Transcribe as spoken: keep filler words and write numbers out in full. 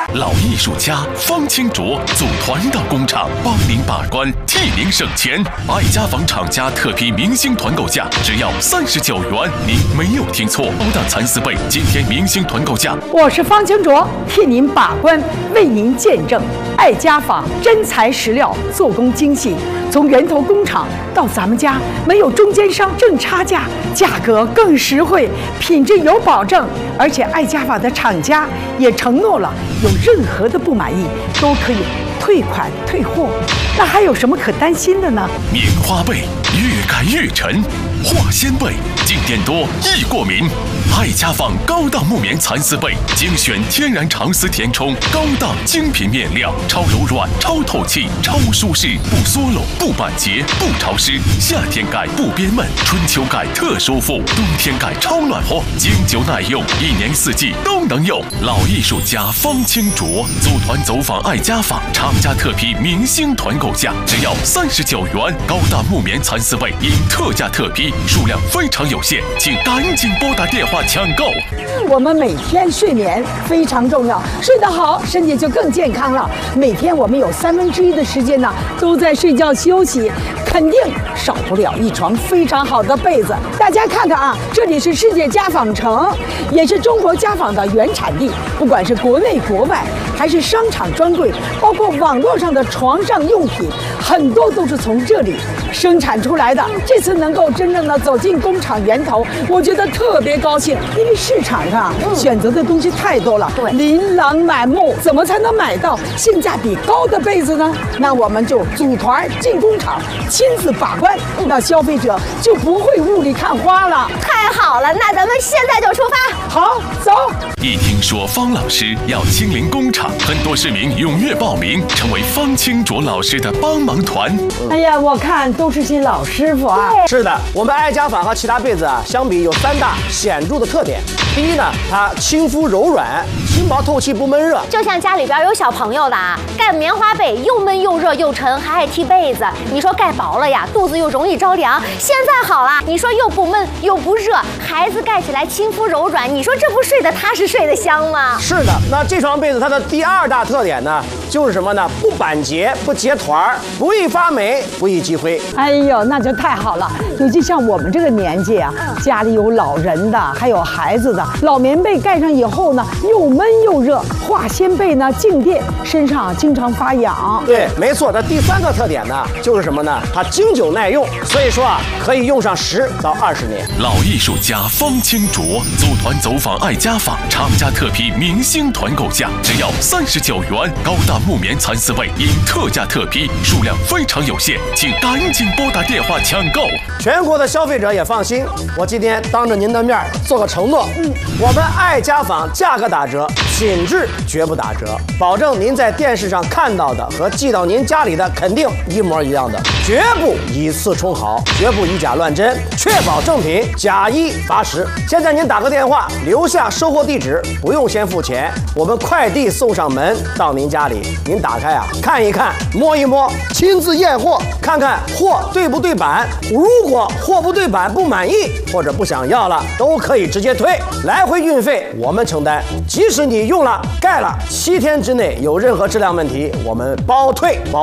老艺术家方清卓组团到工厂，帮您把关，替您省钱。爱家纺厂家特批明星团购价只要三十九元，您没有听错，高档蚕丝被今天明星团购价。 我是方清卓，替您把关，为您见证。爱家纺真材实料，做工精细，从源头工厂到咱们家，没有中间商挣差价，价格更实惠，品质有保证。而且爱家纺的厂家也承诺了，有任何的不满意都可以退款退货。那还有什么可担心的呢？ 棉花被越盖越沉，化纤被静电多易过敏。爱家纺高档木棉蚕丝被，精选天然长丝填充，高档精品面料，超柔软、超透气、超舒适，不缩漏、不板结、不潮湿。夏天盖不憋闷，春秋盖特舒服，冬天盖超暖和，经久耐用，一年四季都能用。老艺术家方清卓组团走访爱家纺，厂家特批明星团购价只要三十九元，高档木棉蚕丝被因特价特批，数量非常有限，请赶紧拨打电话抢购。 我们每天睡眠非常重要，睡得好，身体就更健康了。每天我们有三分之一的时间呢，都在睡觉休息，肯定少不了一床非常好的被子。大家看看啊，这里是世界家纺城，也是中国家纺的原产地。不管是国内国外，还是商场专柜，包括网络上的床上用品，很多都是从这里生产出来的。这次能够真正的走进工厂源头，我觉得特别高兴，因为市场上选择的东西太多了，对，琳琅满目，怎么才能买到性价比高的被子呢？那我们就组团进工厂，亲自把关，那消费者就不会雾里看花了。 太好了，那咱们现在就出发。 好，走。 一听说方老师要亲临工厂，很多市民踊跃报名，成为方清卓老师的帮忙团。 哎呀，我看都是些老师傅啊。 是的，我们爱家纺和其他被子啊相比，有三大显著的特点。第一呢，它亲肤柔软，轻薄透气，不闷热。 就像家里边有小朋友的啊，盖棉花被又闷又热又沉，还爱踢被子。你说盖薄了呀，肚子又容易着凉。现在好了，你说又不闷又不热，孩子盖起来亲肤柔软，你说这不睡得踏实睡得香吗？ 是的，那这床被子它的第二大特点呢，就是什么呢？不板结，不结团儿，不易发霉，不易积灰。 哎呦，那就太好了。尤其像我们这个年纪啊，家里有老人的，还有孩子的，老棉被盖上以后呢，又闷又热；化纤被呢，静电，身上经常发痒。 对，没错。那第三个特点呢，就是什么呢？它经久耐用，所以说啊，可以用上十到二十年。 老艺术家方清卓组团走访爱家纺，厂家特批明星团购价只要三十九元，高档木棉蚕丝被因特价特批，数量非常有限，请赶紧拨打电话抢购。 全国的消费者也放心，我今天当着您的面做个承诺，嗯，我们爱家纺价格打折，品质绝不打折，保证您在电视上看到的和寄到您家里的肯定一模一样的，绝不以次充好，绝不以假乱真，确保正品，假一罚十。现在您打个电话，留下收货地址，不用先付钱，我们快递送上门到您家里，您打开啊，看一看，摸一摸，亲自验货，看看货对不对版。如果货不对版不满意或者不想要了，都可以直接退，来回运费我们承担。即使你用了盖了七天之内有任何质量问题，我们包退包。